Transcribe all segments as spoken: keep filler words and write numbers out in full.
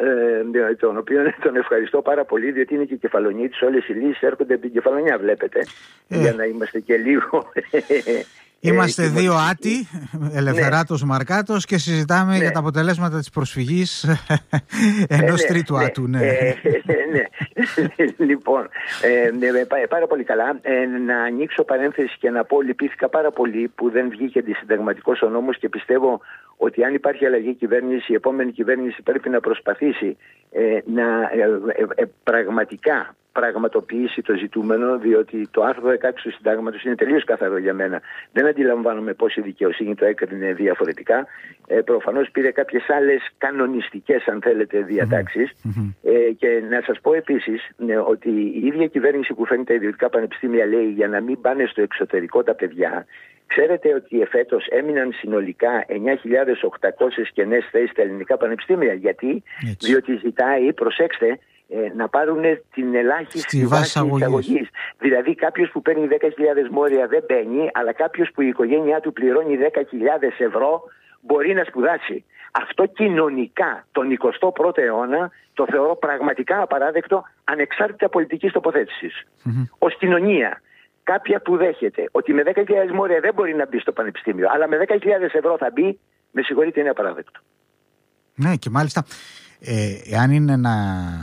ε, τον οποίο τον ευχαριστώ πάρα πολύ, διότι είναι και κεφαλονίτης. Όλες οι λύσεις έρχονται από την κεφαλονιά, βλέπετε, ε. για να είμαστε και λίγο... Είμαστε δύο άτοι, Ελευθεράτος, ναι. Μαρκάτος, και συζητάμε ναι. για τα αποτελέσματα της προσφυγής ενός ε, ναι, τρίτου ναι, άτου. Ναι. Ε, ναι. Λοιπόν, ε, ε, πάρα πολύ καλά. Ε, να ανοίξω παρένθεση και να πω, λυπήθηκα πάρα πολύ που δεν βγήκε αντισυνταγματικός ο νόμος, και πιστεύω ότι αν υπάρχει αλλαγή κυβέρνηση, η επόμενη κυβέρνηση πρέπει να προσπαθήσει ε, να ε, ε, ε, πραγματικά πραγματοποιήσει το ζητούμενο, διότι το άρθρο δεκαέξι του συντάγματος είναι τελείως καθαρό για μένα. Δεν αντιλαμβάνομαι πώς η δικαιοσύνη το έκρινε διαφορετικά. Ε, προφανώς πήρε κάποιες άλλες κανονιστικές, αν θέλετε, διατάξεις. Mm-hmm. Ε, και να σας πω επίσης ναι, ότι η ίδια κυβέρνηση που φέρνει τα ιδιωτικά πανεπιστήμια λέει για να μην πάνε στο εξωτερικό τα παιδιά. Ξέρετε ότι εφέτος έμειναν συνολικά εννιά χιλιάδες οκτακόσιες κενές θέσεις στα ελληνικά πανεπιστήμια. Γιατί? Έτσι. Διότι ζητάει, προσέξτε, να πάρουν την ελάχιστη βάση εισαγωγής. Δηλαδή κάποιος που παίρνει δέκα χιλιάδες μόρια δεν μπαίνει, αλλά κάποιος που η οικογένειά του πληρώνει δέκα χιλιάδες ευρώ μπορεί να σπουδάσει. Αυτό κοινωνικά τον εικοστό πρώτο αιώνα το θεωρώ πραγματικά απαράδεκτο, ανεξάρτητα πολιτικής τοποθέτησης. Mm-hmm. Ως κοινωνία. Κάποια που δέχεται ότι με δέκα χιλιάδες μόρια δεν μπορεί να μπει στο πανεπιστήμιο, αλλά με δέκα χιλιάδες ευρώ θα μπει, με συγχωρείτε, είναι απαράδεκτο. Ναι, και μάλιστα, ε, εάν είναι να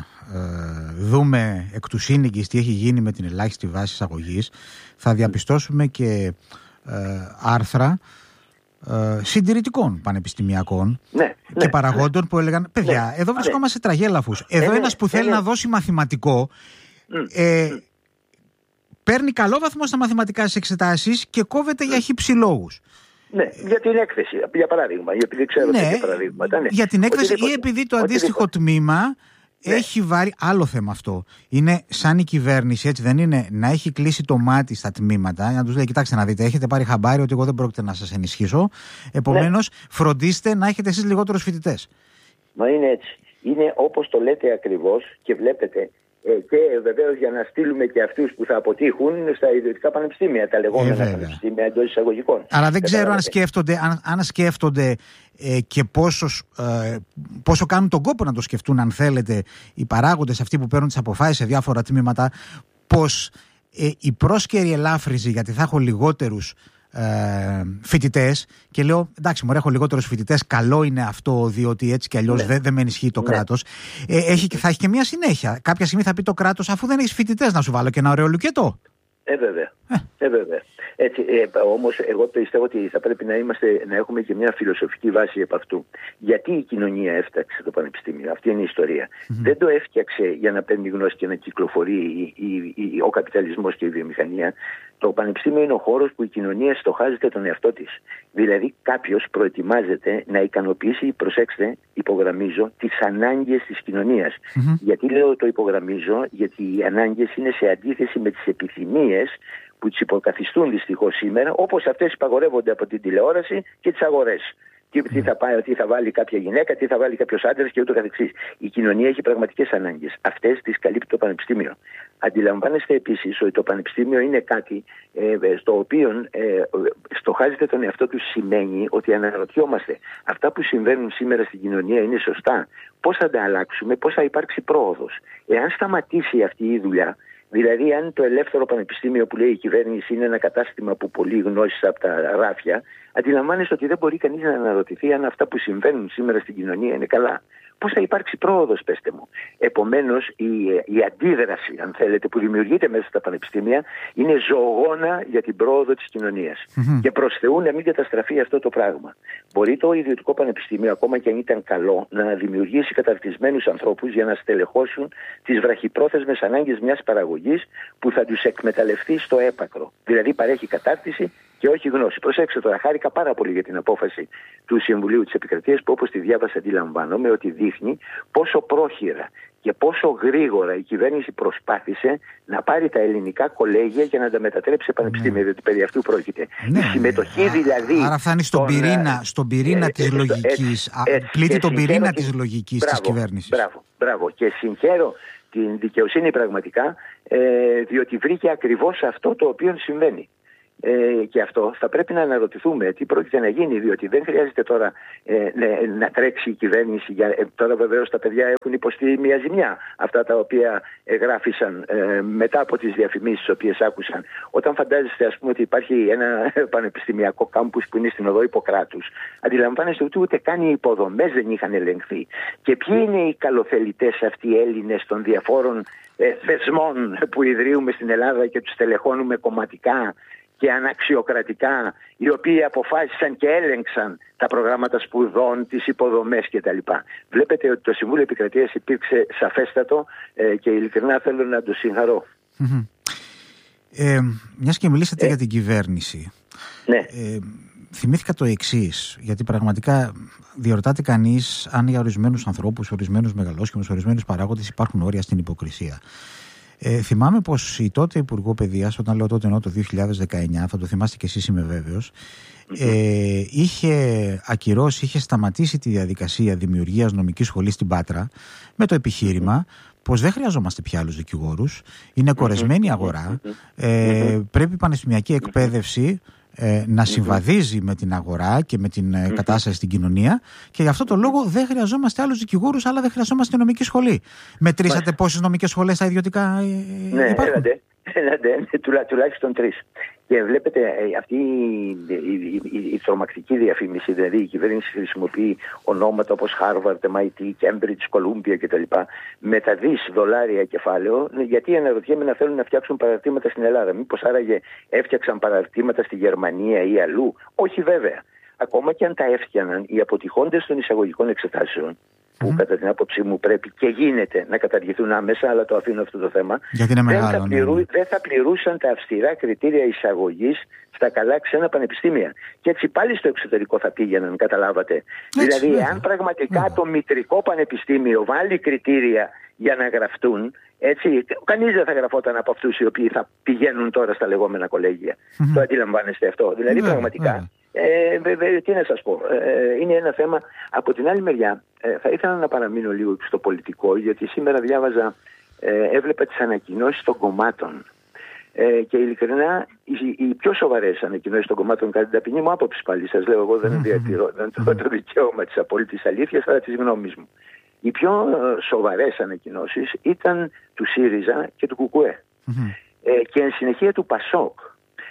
ε, δούμε εκ του σύνοικης τι έχει γίνει με την ελάχιστη βάση εισαγωγής, θα διαπιστώσουμε και ε, άρθρα ε, συντηρητικών πανεπιστημιακών ναι, και ναι, παραγόντων ναι. που έλεγαν, παιδιά, ναι, εδώ βρισκόμαστε ναι. τραγέλαφους. Εδώ ναι, ένας που θέλει ναι. να δώσει μαθηματικό ε, mm. παίρνει καλό βαθμό στα μαθηματικά στις εξετάσεις και κόβεται mm. για χύψη λόγους. Ναι, για την έκθεση, για παράδειγμα, επειδή ξέρω ναι, τέτοια παραδείγματα. Ναι. Για την έκθεση ή επειδή το αντίστοιχο τμήμα ναι. έχει βάλει άλλο θέμα αυτό. Είναι σαν η κυβέρνηση, έτσι δεν είναι, να έχει κλείσει το μάτι στα τμήματα, να τους λέει, κοιτάξτε να δείτε, έχετε πάρει χαμπάρι ότι εγώ δεν πρόκειται να σας ενισχύσω, επομένως ναι. φροντίστε να έχετε εσείς λιγότερους φοιτητές. Μα είναι έτσι. Είναι όπως το λέτε ακριβώς και βλέπετε. Ε, και βεβαίως για να στείλουμε και αυτούς που θα αποτύχουν στα ιδιωτικά πανεπιστήμια, τα λεγόμενα ε, πανεπιστήμια εντός εισαγωγικών. Αλλά δεν ξέρω αν σκέφτονται, αν, αν σκέφτονται ε, και πόσο, ε, πόσο κάνουν τον κόπο να το σκεφτούν, αν θέλετε, οι παράγοντες αυτοί που παίρνουν τις αποφάσεις σε διάφορα τμήματα, πως ε, η πρόσκαιρη ελάφρυση, γιατί θα έχω λιγότερους Ε, φοιτητές, και λέω εντάξει, μωρέ, έχω λιγότερους φοιτητές, καλό είναι αυτό, διότι έτσι κι αλλιώς ναι. δεν δε με ενισχύει το ναι. κράτος. Ε, έχει, θα έχει και μια συνέχεια. Κάποια στιγμή θα πει το κράτος, αφού δεν έχεις φοιτητές, να σου βάλω και ένα ωραίο λουκέτο. Ε, βέβαια. Ε. Ε, βέβαια. Έτσι, ε, όμως, εγώ πιστεύω ότι θα πρέπει να, είμαστε, να έχουμε και μια φιλοσοφική βάση επ' αυτού. Γιατί η κοινωνία έφταξε το πανεπιστήμιο, αυτή είναι η ιστορία. Mm-hmm. Δεν το έφτιαξε για να παίρνει γνώση και να κυκλοφορεί η, η, η, ο καπιταλισμός και η βιομηχανία. Το πανεπιστήμιο είναι ο χώρος που η κοινωνία στοχάζεται τον εαυτό της. Δηλαδή, κάποιος προετοιμάζεται να ικανοποιήσει, προσέξτε, υπογραμμίζω, τις ανάγκες της κοινωνίας. Mm-hmm. Γιατί λέω το υπογραμμίζω, γιατί οι ανάγκες είναι σε αντίθεση με τις επιθυμίες που τις υποκαθιστούν δυστυχώς σήμερα, όπως αυτές υπαγορεύονται από την τηλεόραση και τις αγορές. Τι, τι, θα πάει, τι θα βάλει κάποια γυναίκα, τι θα βάλει κάποιος άντρας και ούτω καθεξής. Η κοινωνία έχει πραγματικές ανάγκες. Αυτές τις καλύπτει το πανεπιστήμιο. Αντιλαμβάνεστε επίσης ότι το πανεπιστήμιο είναι κάτι ε, στο οποίο ε, στοχάζεται τον εαυτό του, σημαίνει ότι αναρωτιόμαστε αυτά που συμβαίνουν σήμερα στην κοινωνία είναι σωστά. Πώς θα τα αλλάξουμε, πώς θα υπάρξει πρόοδος. Εάν σταματήσει αυτή η δουλειά, δηλαδή, αν το ελεύθερο πανεπιστήμιο που λέει η κυβέρνηση είναι ένα κατάστημα που πολλοί γνώσεις από τα ράφια, αντιλαμβάνεστε ότι δεν μπορεί κανείς να αναρωτηθεί αν αυτά που συμβαίνουν σήμερα στην κοινωνία είναι καλά. Πώς θα υπάρξει πρόοδος, πέστε μου. Επομένως, η, η αντίδραση, αν θέλετε, που δημιουργείται μέσα στα πανεπιστήμια είναι ζωογόνα για την πρόοδο της κοινωνίας. Mm-hmm. Και προς Θεού να μην καταστραφεί αυτό το πράγμα. Μπορεί το ιδιωτικό πανεπιστήμιο, ακόμα και αν ήταν καλό, να δημιουργήσει καταρτισμένους ανθρώπους για να στελεχώσουν τις βραχυπρόθεσμες ανάγκες μιας παραγωγής που θα τους εκμεταλλευτεί στο έπακρο. Δηλαδή, παρέχει κατάρτιση και όχι γνώση. Προσέξτε τώρα, χάρηκα πάρα πολύ για την απόφαση του Συμβουλίου της Επικρατείας που, όπως τη διάβασα, αντιλαμβάνομαι ότι δείχνει πόσο πρόχειρα και πόσο γρήγορα η κυβέρνηση προσπάθησε να πάρει τα ελληνικά κολέγια και να τα μετατρέψει σε πανεπιστήμια, ναι. διότι περί αυτού πρόκειται. Ναι, η συμμετοχή ναι. δηλαδή. Άρα φτάνει στον τον, πυρήνα, στον πυρήνα ε, της ε, λογικής. Ε, ε, πλήττει τον πυρήνα της λογικής της κυβέρνησης. Μπράβο, μπράβο. Και συγχαίρω την δικαιοσύνη πραγματικά, ε, διότι βρήκε ακριβώς αυτό το οποίο συμβαίνει. ε, και αυτό, θα πρέπει να αναρωτηθούμε τι πρόκειται να γίνει, διότι δεν χρειάζεται τώρα ε, ναι, να τρέξει η κυβέρνηση. Για, ε, τώρα βεβαίως τα παιδιά έχουν υποστεί μια ζημιά, αυτά τα οποία ε, γράφησαν ε, μετά από τις διαφημίσεις τις οποίες άκουσαν. Όταν φαντάζεστε, ας πούμε, ότι υπάρχει ένα πανεπιστημιακό κάμπους που είναι στην οδό Ιπποκράτους, αντιλαμβάνεστε ότι ούτε καν οι υποδομές δεν είχαν ελεγχθεί. Και ποιοι είναι οι καλοθελητές αυτοί οι Έλληνες των διαφόρων ε, θεσμών που ιδρύουμε στην Ελλάδα και τους τελεχώνουμε κομματικά και αναξιοκρατικά, οι οποίοι αποφάσισαν και έλεγξαν τα προγράμματα σπουδών, τις υποδομές κτλ. Βλέπετε ότι το Συμβούλιο Επικρατείας υπήρξε σαφέστατο ε, και ειλικρινά θέλω να το συγχαρώ. Mm-hmm. Ε, μιας και μιλήσατε ε, για την κυβέρνηση, ναι. ε, θυμήθηκα το εξής, γιατί πραγματικά διερωτάται κανείς αν για ορισμένους ανθρώπους, ορισμένους μεγαλόσχημους, ορισμένους παράγοντες υπάρχουν όρια στην υποκρισία. Ε, θυμάμαι πως η τότε Υπουργό Παιδείας, όταν λέω τότε εννοώ το δύο χιλιάδες δεκαεννιά, θα το θυμάστε και εσείς είμαι βέβαιος, ε, είχε ακυρώσει, είχε σταματήσει τη διαδικασία δημιουργίας νομικής σχολής στην Πάτρα με το επιχείρημα πως δεν χρειαζόμαστε πια άλλους δικηγόρους, είναι κορεσμένη αγορά, ε, πρέπει η πανεπιστημιακή εκπαίδευση Ε, να συμβαδίζει με την αγορά και με την ε, κατάσταση στην κοινωνία και γι' αυτό το λόγο δεν χρειαζόμαστε άλλους δικηγόρους, αλλά δεν χρειαζόμαστε νομική σχολή. Μετρήσατε πόσες νομικές σχολές στα ιδιωτικά ε, ναι, υπάρχουν? Έλατε, έλατε, τουλά, τουλάχιστον τρεις. Και βλέπετε αυτή η, η, η, η τρομακτική διαφήμιση, δηλαδή η κυβέρνηση χρησιμοποιεί ονόματα όπως Harvard, εμ άι τι, Cambridge, Columbia κτλ. Με τα δις δολάρια κεφάλαιο, γιατί αναρωτιέμαι να θέλουν να φτιάξουν παραρτήματα στην Ελλάδα. Μήπως άραγε έφτιαξαν παραρτήματα στη Γερμανία ή αλλού? Όχι βέβαια. Ακόμα και αν τα έφτιαναν οι αποτυχώντες των εισαγωγικών εξετάσεων, που mm. κατά την άποψή μου πρέπει και γίνεται να καταργηθούν άμεσα, αλλά το αφήνω αυτό το θέμα, είναι μεγάλο, δεν, θα πληρού, ναι. δεν θα πληρούσαν τα αυστηρά κριτήρια εισαγωγής στα καλά ξένα πανεπιστήμια. Και έτσι πάλι στο εξωτερικό θα πήγαιναν, καταλάβατε. Έτσι, δηλαδή, αν πραγματικά ναι. το μητρικό πανεπιστήμιο βάλει κριτήρια για να γραφτούν, έτσι, κανείς δεν θα γραφόταν από αυτούς οι οποίοι θα πηγαίνουν τώρα στα λεγόμενα κολέγια. Mm-hmm. Το αντιλαμβάνεστε αυτό? Δηλαδή, yeah, πραγματικά. Yeah. Ε, βέβαια, τι να σας πω, ε, είναι ένα θέμα. Από την άλλη μεριά, ε, θα ήθελα να παραμείνω λίγο στο πολιτικό, γιατί σήμερα διάβαζα, ε, έβλεπα τις ανακοινώσεις των κομμάτων. Ε, και ειλικρινά, οι, οι πιο σοβαρές ανακοινώσεις των κομμάτων, κατά την ταπεινή μου άποψη, πάλι σας λέω, εγώ δεν διατηρώ δεν το, το δικαίωμα της απόλυτης αλήθειας, αλλά της γνώμης μου. Οι πιο σοβαρές ανακοινώσεις ήταν του ΣΥΡΙΖΑ και του ΚΚΕ. Mm-hmm. Ε, και εν συνεχεία του ΠΑΣΟΚ.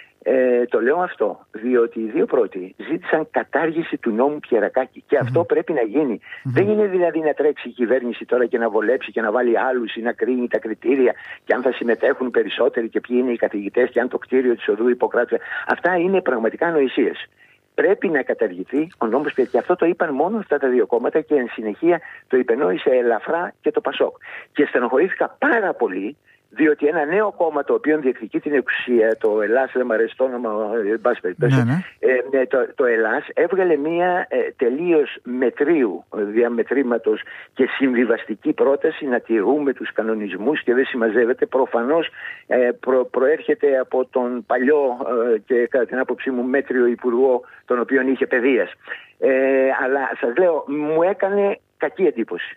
Ε, το λέω αυτό, διότι οι δύο πρώτοι ζήτησαν κατάργηση του νόμου Πιερακάκη και mm-hmm. αυτό πρέπει να γίνει. Mm-hmm. Δεν είναι δηλαδή να τρέξει η κυβέρνηση τώρα και να βολέψει και να βάλει άλλους ή να κρίνει τα κριτήρια και αν θα συμμετέχουν περισσότεροι και ποιοι είναι οι καθηγητές και αν το κτίριο της οδού Ιπποκράτου. Αυτά είναι πραγματικά ανοησίες. Πρέπει να καταργηθεί ο νόμος και αυτό το είπαν μόνο αυτά τα δύο κόμματα και εν συνεχεία το υπενόησε ελαφρά και το ΠΑΣΟΚ. Και στενοχωρήθηκα πάρα πολύ, διότι ένα νέο κόμμα το οποίο διεκδικεί την εξουσία, το Ελλάς, δεν μου αρέσει το όνομα, εν πάση περιπτώσει, ναι, ναι. ε, το, το Ελλάς έβγαλε μια ε, τελείως μετρίου διαμετρήματος και συμβιβαστική πρόταση να τηρούμε τους κανονισμούς και δεν συμμαζεύεται. Προφανώς ε, προ, προέρχεται από τον παλιό ε, και κατά την άποψή μου μέτριο υπουργό, τον οποίον είχε παιδείας. Ε, αλλά σας λέω, μου έκανε κακή εντύπωση.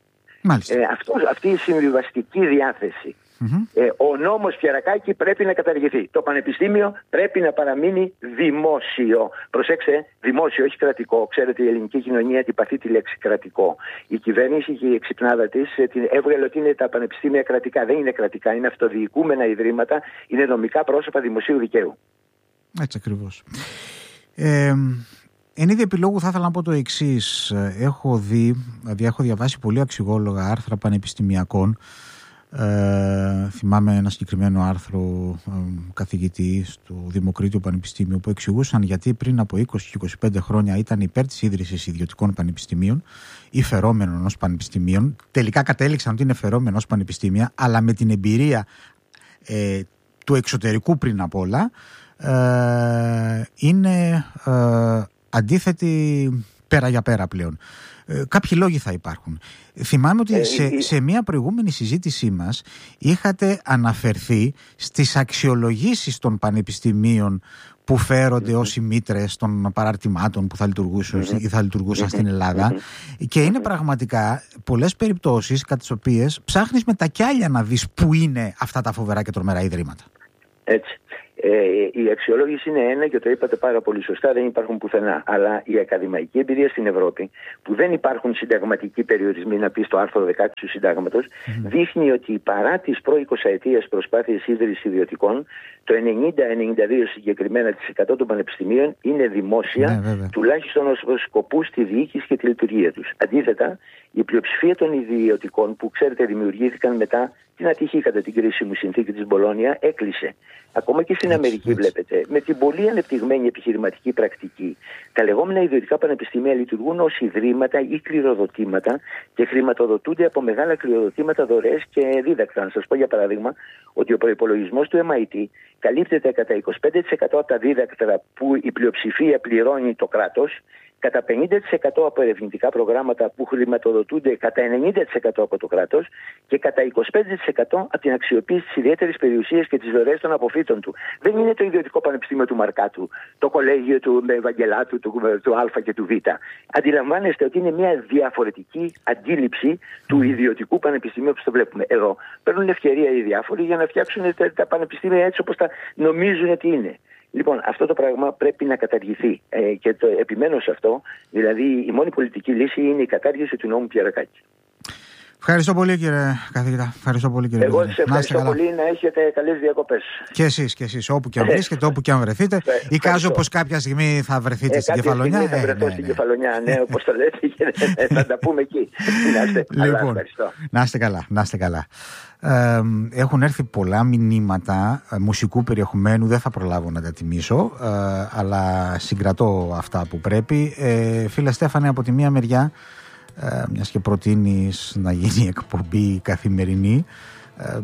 Ε, αυτό, αυτή η συμβιβαστική διάθεση. Mm-hmm. Ε, ο νόμος Πιερακάκη πρέπει να καταργηθεί. Το πανεπιστήμιο πρέπει να παραμείνει δημόσιο. Προσέξτε, δημόσιο, όχι κρατικό. Ξέρετε, η ελληνική κοινωνία αντιπαθεί τη λέξη κρατικό. Η κυβέρνηση και η εξυπνάδα της έβγαλε ότι είναι τα πανεπιστήμια κρατικά. Δεν είναι κρατικά, είναι αυτοδιοικούμενα ιδρύματα, είναι νομικά πρόσωπα δημοσίου δικαίου. Έτσι ακριβώς. Ε, Εν είδη επιλόγου θα ήθελα να πω το εξής. Έχω δει, δηλαδή έχω διαβάσει πολύ αξιόλογα άρθρα πανεπιστημιακών. Ε, θυμάμαι ένα συγκεκριμένο άρθρο ε, καθηγητή στο Δημοκρίτιο Πανεπιστήμιο που εξηγούσαν γιατί πριν από είκοσι και είκοσι πέντε χρόνια ήταν υπέρ της ίδρυσης ιδιωτικών πανεπιστημίων ή φερόμενων ως πανεπιστημίων. Τελικά κατέληξαν ότι είναι φερόμενο ως πανεπιστήμια, αλλά με την εμπειρία ε, του εξωτερικού πριν απ' όλα ε, είναι ε, αντίθετη πέρα για πέρα πλέον. Ε, κάποιοι λόγοι θα υπάρχουν. Θυμάμαι ότι ε, σε, ε, σε μια προηγούμενη συζήτησή μας είχατε αναφερθεί στις αξιολογήσεις των πανεπιστημίων που φέρονται mm-hmm. ως οι μήτρες των παραρτημάτων που θα λειτουργούσαν, mm-hmm. ή θα λειτουργούσαν mm-hmm. στην Ελλάδα mm-hmm. και είναι πραγματικά πολλές περιπτώσεις κατά τις οποίες ψάχνεις με τα κιάλια να δεις που είναι αυτά τα φοβερά και τρομερά ιδρύματα. Έτσι. Ε, η αξιολόγηση είναι ένα και το είπατε πάρα πολύ σωστά, δεν υπάρχουν πουθενά. Αλλά η ακαδημαϊκή εμπειρία στην Ευρώπη, που δεν υπάρχουν συνταγματικοί περιορισμοί, να πει στο άρθρο δεκαέξι του Συντάγματος, mm. δείχνει ότι παρά τις προ εικοσαετίες προσπάθειες ίδρυσης ιδιωτικών, το ενενήντα με ενενήντα δύο συγκεκριμένα τοις εκατό των πανεπιστημίων είναι δημόσια, yeah, τουλάχιστον ως σκοπούς τη διοίκηση και τη λειτουργία τους. Αντίθετα, η πλειοψηφία των ιδιωτικών, που ξέρετε δημιουργήθηκαν μετά την ατυχή κατά την κρίσιμη συνθήκη της Μπολόνια, έκλεισε. Ακόμα και στην Αμερική, βλέπετε, με την πολύ ανεπτυγμένη επιχειρηματική πρακτική, τα λεγόμενα ιδιωτικά πανεπιστήμια λειτουργούν ως ιδρύματα ή κληροδοτήματα και χρηματοδοτούνται από μεγάλα κληροδοτήματα, δωρεές και δίδακτρα. Να σας πω για παράδειγμα ότι ο προϋπολογισμός του εμ άι τι καλύπτεται κατά είκοσι πέντε τοις εκατό από τα δίδακτρα που η πλειοψηφία πληρώνει το κράτος, κατά πενήντα τοις εκατό από ερευνητικά προγράμματα που χρηματοδοτούνται κατά ενενήντα τοις εκατό από το κράτος και κατά είκοσι πέντε τοις εκατό από την αξιοποίηση της ιδιαίτερης περιουσίας και τις δωρεές των αποφύτων του. Δεν είναι το ιδιωτικό πανεπιστήμιο του Μαρκάτου, το κολέγιο του Ευαγγελάτου, του, του Α και του Β. Αντιλαμβάνεστε ότι είναι μια διαφορετική αντίληψη του ιδιωτικού πανεπιστημίου όπως το βλέπουμε εδώ. Παίρνουν ευκαιρία οι διάφοροι για να φτιάξουν τα, τα πανεπιστήμια έτσι όπως τα νομίζουν ότι είναι. Λοιπόν, αυτό το πράγμα πρέπει να καταργηθεί ε, και το επιμένω σε αυτό. Δηλαδή, η μόνη πολιτική λύση είναι η κατάργηση του νόμου Πιερακάκη. Ευχαριστώ πολύ, κύριε καθηγητά. Ευχαριστώ πολύ, κύριε Εγώ σας ευχαριστώ να πολύ, να έχετε καλές διακοπές. Και εσείς, και εσείς, όπου και αν βρίσκετε, όπου και αν βρεθείτε. Εικάζω πως κάποια στιγμή θα βρεθείτε ε, στην Κεφαλονιά. Θα βρεθώ ε, ναι, στην ναι. Κεφαλονιά, ναι, όπως το λέτε, και θα τα πούμε εκεί. Να είστε καλά, λοιπόν, ευχαριστώ. Να είστε καλά, να είστε καλά. Ε, έχουν έρθει πολλά μηνύματα ε, μουσικού περιεχομένου, δεν θα προλάβω να τα τιμήσω, ε, αλλά συγκρατώ αυτά που πρέπει. Ε, φίλε Στέφανε, από τη μία μεριά, ε, μιας και προτείνεις να γίνει εκπομπή καθημερινή, ε,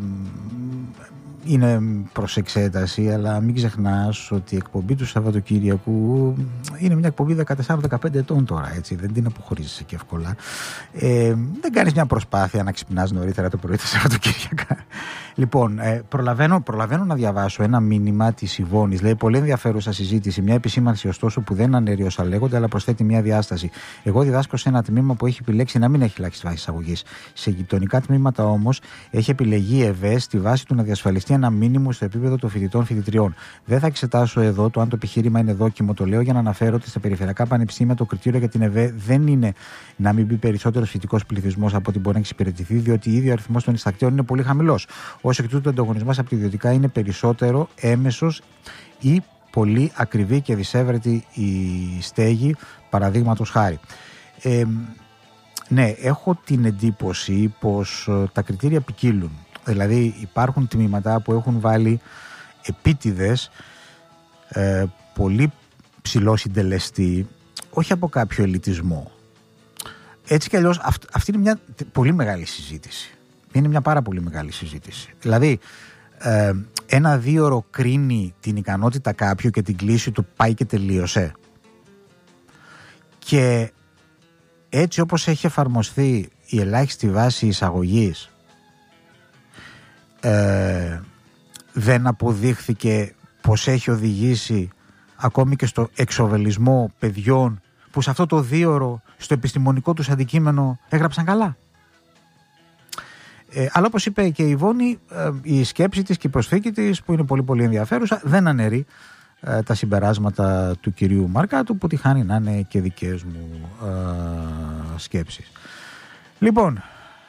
είναι προς εξέταση, αλλά μην ξεχνάς ότι η εκπομπή του Σαββατοκύριακου είναι μια εκπομπή δεκατέσσερα δεκαπέντε ετών τώρα, έτσι, δεν την αποχωρίζεσαι και εύκολα. Ε, δεν κάνεις μια προσπάθεια να ξυπνάς νωρίτερα το πρωί τα Σαββατοκύριακα. Λοιπόν, ε, προλαβαίνω, προλαβαίνω να διαβάσω ένα μήνυμα της Ιβώνης. Λέει: πολύ ενδιαφέρουσα συζήτηση. Μια επισήμανση, ωστόσο, που δεν αναιρεί όσα λέγονται, αλλά προσθέτει μια διάσταση. Εγώ διδάσκω σε ένα τμήμα που έχει επιλέξει να μην έχει ελάχιστη βάση εισαγωγής. Σε γειτονικά τμήματα όμως έχει επιλεγεί η ΕΒΕ στη βάση του να διασφαλιστεί ένα μήνυμο στο επίπεδο των φοιτητών-φοιτητριών. Δεν θα εξετάσω εδώ το αν το επιχείρημα είναι δόκιμο. Το λέω για να αναφέρω ότι στα περιφερειακά πανεπιστήμια το κριτήριο για την ΕΒΕ δεν είναι να μην μπει περισσότερος φοιτητικός πληθυσμός από ό,τι μπορεί να εξυπηρετηθεί, διότι ήδη ο αριθμός των ειστακτέων είναι πολύ χαμηλός. Ως εκ τούτου, ο ανταγωνισμός από τη ιδιωτικά είναι περισσότερο έμεσος ή πολύ ακριβή και δυσέβρετη η στέγη, παραδείγματος χάρη. Ε, ναι, έχω την εντύπωση πως τα κριτήρια ποικίλουν. Δηλαδή υπάρχουν τμήματα που έχουν βάλει επίτηδες ε, πολύ ψηλό συντελεστή, όχι από κάποιο ελιτισμό. Έτσι κι αλλιώς αυ, αυτή είναι μια πολύ μεγάλη συζήτηση. Είναι μια πάρα πολύ μεγάλη συζήτηση. Δηλαδή ε, ένα δίωρο κρίνει την ικανότητα κάποιου και την κλίση του πάει και τελείωσε. Και έτσι όπως έχει εφαρμοστεί η ελάχιστη βάση εισαγωγής, Ε, δεν αποδείχθηκε πως έχει οδηγήσει ακόμη και στο εξοβελισμό παιδιών που σε αυτό το δίωρο στο επιστημονικό τους αντικείμενο έγραψαν καλά. Ε, αλλά όπως είπε και η Ιβώνη, ε, η σκέψη της και η προσθήκη της, που είναι πολύ πολύ ενδιαφέρουσα, δεν αναιρεί ε, τα συμπεράσματα του κυρίου Μαρκάτου, που τυχάνει να είναι και δικές μου ε, σκέψεις. Λοιπόν,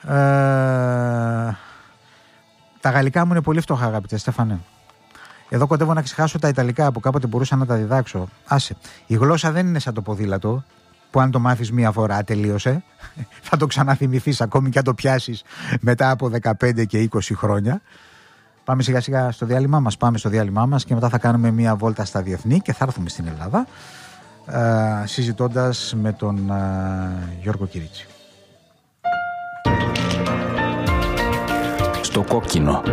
ε, τα γαλλικά μου είναι πολύ φτωχά, αγαπητέ Στέφανε. Εδώ κοντεύω να ξεχάσω τα ιταλικά που κάποτε μπορούσα να τα διδάξω. Άσε. Η γλώσσα δεν είναι σαν το ποδήλατο, που αν το μάθεις μία φορά τελείωσε. Θα το ξαναθυμηθείς ακόμη και αν το πιάσεις μετά από δεκαπέντε και είκοσι χρόνια. Πάμε σιγά σιγά στο διάλειμμα μας. Πάμε στο διάλειμμα μας και μετά θα κάνουμε μία βόλτα στα διεθνή και θα έρθουμε στην Ελλάδα, ε, συζητώντας με τον ε, Γιώργο Κυρίτσι. Στο κόκκινο.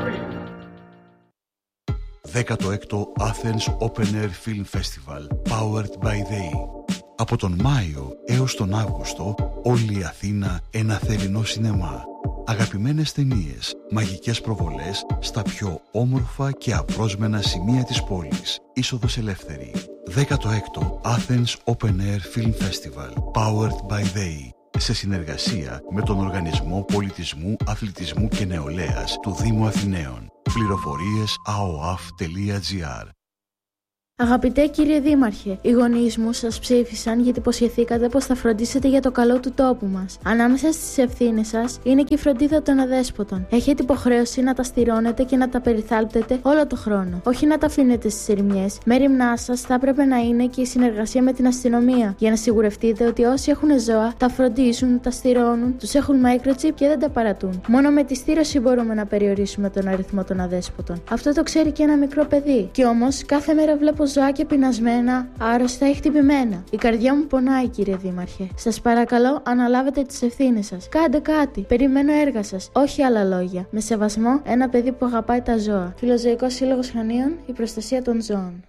δέκατο έκτο Athens Open Air Film Festival Powered by They. Από τον Μάιο έως τον Αύγουστο, όλη η Αθήνα ένα θερινό σινεμά. Αγαπημένες ταινίες, μαγικές προβολές στα πιο όμορφα και απρόσμενα σημεία της πόλης. Είσοδος ελεύθερη. δέκατο έκτο Athens Open Air Film Festival Powered by They. Σε συνεργασία με τον Οργανισμό Πολιτισμού, Αθλητισμού και Νεολαίας του Δήμου Αθηναίων. Πληροφορίες a o a f τελεία g r. Αγαπητέ κύριε Δήμαρχε, οι γονείς μου σας ψήφισαν γιατί υποσχεθήκατε πως θα φροντίσετε για το καλό του τόπου μας. Ανάμεσα στις ευθύνες σας είναι και η φροντίδα των αδέσποτων. Έχετε υποχρέωση να τα στηρώνετε και να τα περιθάλπτετε όλο το χρόνο. Όχι να τα αφήνετε στις ερημιές. Μέριμνά σας θα έπρεπε να είναι και η συνεργασία με την αστυνομία. Για να σιγουρευτείτε ότι όσοι έχουν ζώα τα φροντίζουν, τα στηρώνουν, τους έχουν microchip και δεν τα παρατούν. Μόνο με τη στήρωση μπορούμε να περιορίσουμε τον αριθμό των αδέσποτων. Αυτό το ξέρει και ένα μικρό παιδί. Κι όμως κάθε μέρα βλέπω ζωάκια πεινασμένα, άρρωστα ή χτυπημένα. Η καρδιά μου πονάει, κύριε Δήμαρχε. Σας παρακαλώ, αναλάβετε τις ευθύνες σας. Κάντε κάτι. Περιμένω έργα σας. Όχι άλλα λόγια. Με σεβασμό, ένα παιδί που αγαπάει τα ζώα. Φιλοζωικός Σύλλογος Χανίων, η προστασία των ζώων.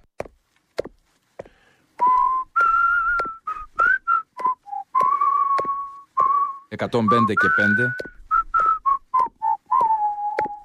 εκατόν πέντε και πέντε